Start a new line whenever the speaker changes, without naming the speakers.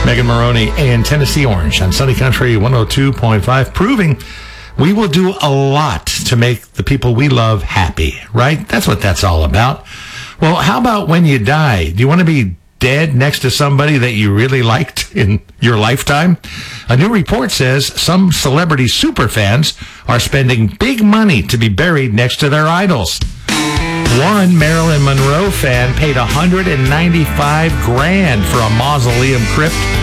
Megan Maroney and Tennessee Orange on Sunny Country 102.5, proving we will do a lot to make the people we love happy, right? That's what that's all about. Well, how about when you die? Do you want to be dead next to somebody that you really liked in your lifetime? A new report says some celebrity superfans are spending big money to be buried next to their idols. One Marilyn Monroe fan paid $195,000 for a mausoleum crypt